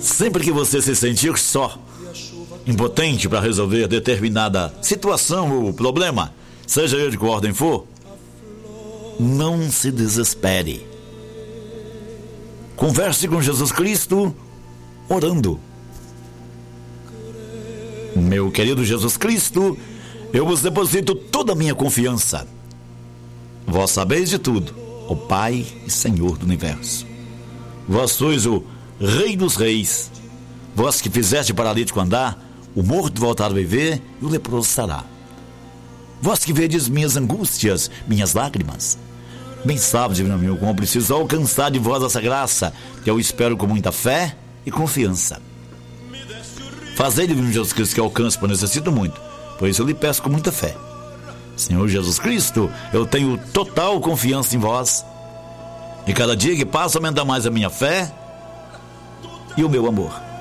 Sempre que você se sentir só, impotente para resolver determinada situação ou problema, seja ele de qual ordem for, não se desespere. Converse com Jesus Cristo orando. Meu querido Jesus Cristo, eu vos deposito toda a minha confiança. Vós sabeis de tudo, ó Pai e Senhor do Universo. Vós sois o Rei dos Reis. Vós que fizeste o paralítico andar, o morto voltar a viver e o leproso sará. Vós que vedes minhas angústias, minhas lágrimas. Bem sabes, divino amigo, como preciso alcançar de vós essa graça, que eu espero com muita fé e confiança. Fazei, divino Jesus Cristo, que eu alcance, pois necessito muito. Por isso eu lhe peço com muita fé. Senhor Jesus Cristo, eu tenho total confiança em vós. E cada dia que passa aumenta mais a minha fé e o meu amor.